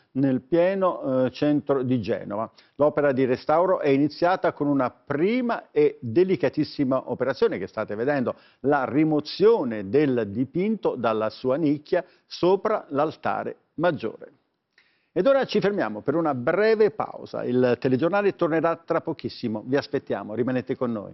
nel pieno centro di Genova. L'opera di restauro è iniziata con una prima e delicatissima operazione che state vedendo, la rimozione del dipinto dalla sua nicchia sopra l'altare maggiore. Ed ora ci fermiamo per una breve pausa. Il telegiornale tornerà tra pochissimo. Vi aspettiamo, rimanete con noi.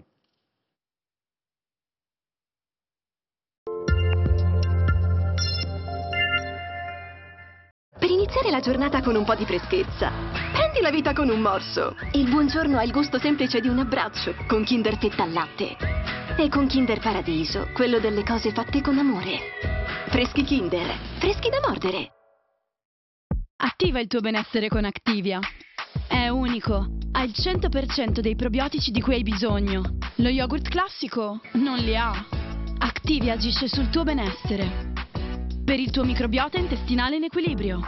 Per iniziare la giornata con un po' di freschezza, prendi la vita con un morso. Il buongiorno ha il gusto semplice di un abbraccio con Kinder Fetta al latte. E con Kinder Paradiso, quello delle cose fatte con amore. Freschi Kinder, freschi da mordere. Attiva il tuo benessere con Activia. È unico, ha il 100% dei probiotici di cui hai bisogno. Lo yogurt classico non li ha. Activia agisce sul tuo benessere. Per il tuo microbiota intestinale in equilibrio.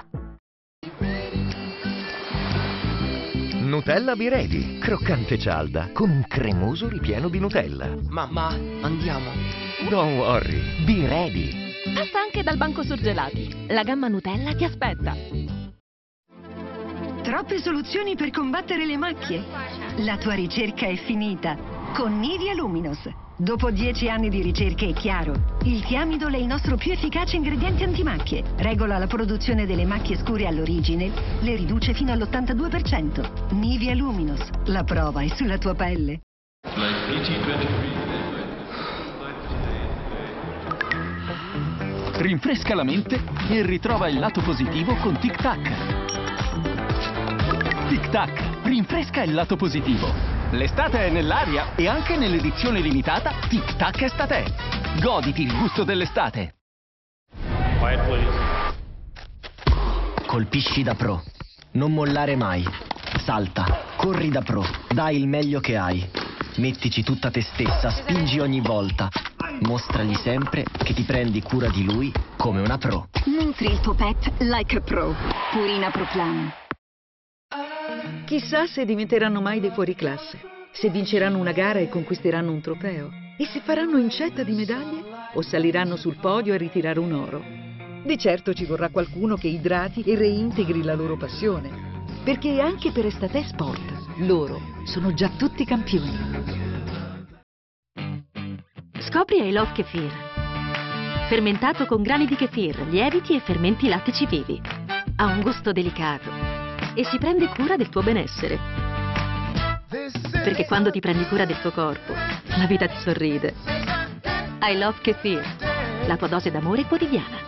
Nutella Be Ready, croccante cialda, con un cremoso ripieno di Nutella. Mamma, andiamo. Don't worry, Be Ready. Passa anche dal banco surgelati. La gamma Nutella ti aspetta. Troppe soluzioni per combattere le macchie? La tua ricerca è finita con Nivea Luminous. Dopo 10 anni di ricerche è chiaro, il tiamidol è il nostro più efficace ingrediente antimacchie. Regola la produzione delle macchie scure all'origine, le riduce fino all'82%. Nivea Luminous, la prova è sulla tua pelle. Rinfresca la mente e ritrova il lato positivo con Tic Tac. Tic Tac, rinfresca il lato positivo. L'estate è nell'aria e anche nell'edizione limitata Tic Tac Estate. Goditi il gusto dell'estate. Colpisci da pro. Non mollare mai. Salta. Corri da pro. Dai il meglio che hai. Mettici tutta te stessa. Spingi ogni volta. Mostragli sempre che ti prendi cura di lui come una pro. Nutri il tuo pet like a pro. Purina Pro Plan. Chissà se diventeranno mai dei fuoriclasse, se vinceranno una gara e conquisteranno un trofeo, e se faranno incetta di medaglie o saliranno sul podio a ritirare un oro. Di certo ci vorrà qualcuno che idrati e reintegri la loro passione, perché anche per Estate Sport loro sono già tutti campioni. Scopri I Love Kefir. Fermentato con grani di kefir, lieviti e fermenti lattici vivi. Ha un gusto delicato e si prende cura del tuo benessere. Perché quando ti prendi cura del tuo corpo, la vita ti sorride. I Love Kefir, la tua dose d'amore quotidiana.